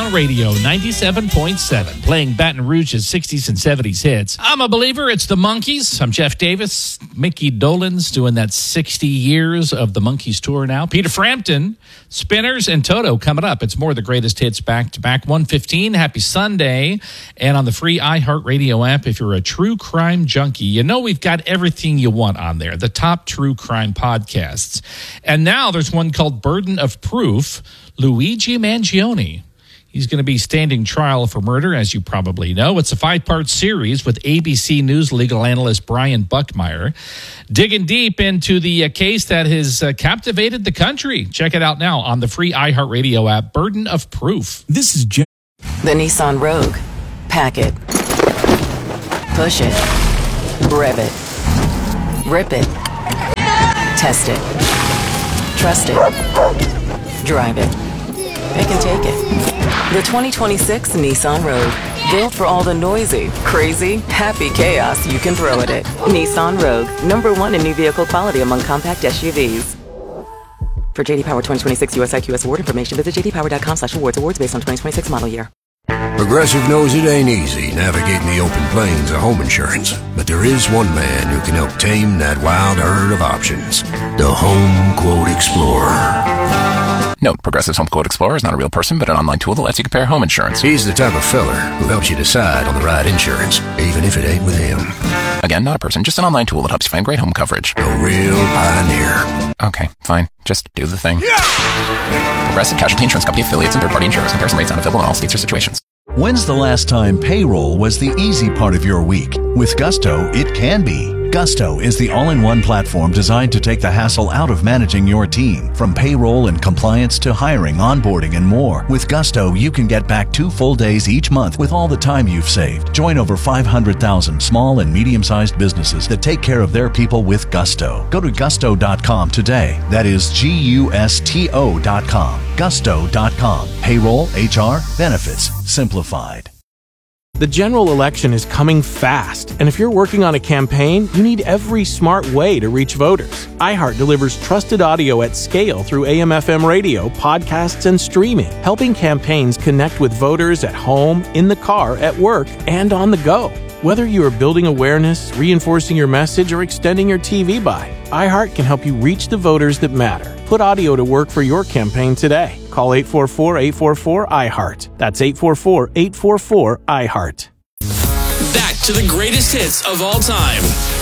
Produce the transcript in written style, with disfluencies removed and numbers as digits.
Nissan Radio 97.7, playing Baton Rouge's 60s and 70s hits. I'm a believer. It's the Monkees. I'm Jeff Davis. Mickey Dolenz doing that 60 years of the Monkees tour now. Peter Frampton, Spinners, and Toto coming up. It's more of the greatest hits back-to-back. 1:15. Happy Sunday. And on the free iHeartRadio app, if you're a true crime junkie, you know we've got everything you want on there. The top true crime podcasts. And now there's one called Burden of Proof. Luigi Mangione. He's going to be standing trial for murder, as you probably know. It's a 5-part series with ABC News legal analyst Brian Buckmeyer, digging deep into the case that has captivated the country. Check it out now on the free iHeartRadio app, Burden of Proof. This is Jim. The Nissan Rogue. Pack it. Push it. Rev it. Rip it. Test it. Trust it. Drive it. Pick and take it. The 2026 Nissan Rogue. Built for all the noisy, crazy, happy chaos you can throw at it. Nissan Rogue. #1 in new vehicle quality among compact SUVs. For JD Power 2026 US IQS award information, visit jdpower.com/awards. Awards based on 2026 model year. Progressive knows it ain't easy navigating the open plains of home insurance, but there is one man who can help tame that wild herd of options. The Home Quote Explorer. Note, Progressive's Home Quote Explorer is not a real person, but an online tool that lets you compare home insurance. He's the type of feller who helps you decide on the right insurance, even if it ain't with him. Again, not a person, just an online tool that helps you find great home coverage. A real pioneer. Okay, fine. Just do the thing. Progressive Casualty Insurance Company affiliates and third-party insurers. Comparison rates not available in all states or situations. When's the last time payroll was the easy part of your week? With Gusto, it can be. Gusto is the all-in-one platform designed to take the hassle out of managing your team. From payroll and compliance to hiring, onboarding, and more. With Gusto, you can get back 2 full days each month with all the time you've saved. Join over 500,000 small and medium-sized businesses that take care of their people with Gusto. Go to gusto.com today. That is Gusto.com. Gusto.com. Payroll, HR, benefits, simplified. The general election is coming fast, and if you're working on a campaign, you need every smart way to reach voters. iHeart delivers trusted audio at scale through AM/FM radio, podcasts, and streaming, helping campaigns connect with voters at home, in the car, at work, and on the go. Whether you are building awareness, reinforcing your message, or extending your TV buy, iHeart can help you reach the voters that matter. Put audio to work for your campaign today. Call 844-844-iHeart. That's 844-844-iHeart. Back to the greatest hits of all time.